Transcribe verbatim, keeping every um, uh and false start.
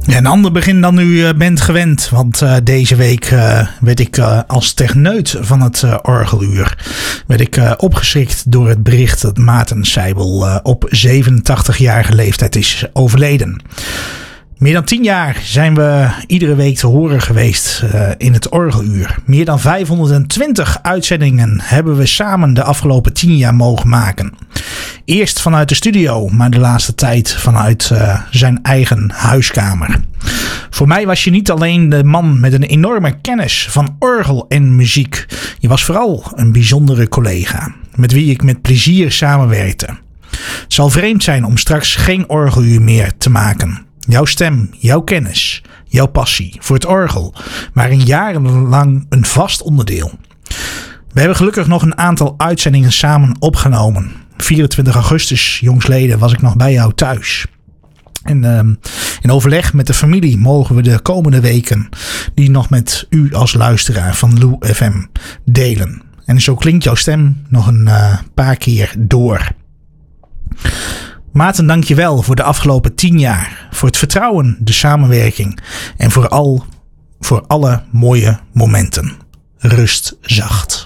Ja, een ander begin dan u uh, bent gewend. Want uh, deze week uh, werd ik uh, als techneut van het uh, orgeluur werd ik uh, opgeschrikt door het bericht dat Maarten Seibel uh, op zevenentachtigjarige leeftijd is overleden. Meer dan tien jaar zijn we iedere week te horen geweest uh, in het orgeluur. Meer dan vijfhonderdtwintig uitzendingen hebben we samen de afgelopen tien jaar mogen maken. Eerst vanuit de studio, maar de laatste tijd vanuit uh, zijn eigen huiskamer. Voor mij was je niet alleen de man met een enorme kennis van orgel en muziek. Je was vooral een bijzondere collega, met wie ik met plezier samenwerkte. Het zal vreemd zijn om straks geen orgeluur meer te maken. Jouw stem, jouw kennis, jouw passie voor het orgel waren jarenlang een vast onderdeel. We hebben gelukkig nog een aantal uitzendingen samen opgenomen. vierentwintig augustus, jongsleden, was ik nog bij jou thuis. En uh, in overleg met de familie mogen we de komende weken die nog met u als luisteraar van Lou F M delen. En zo klinkt jouw stem nog een uh, paar keer door. Maarten, dank je wel voor de afgelopen tien jaar. Voor het vertrouwen, de samenwerking en vooral voor alle mooie momenten. Rust zacht.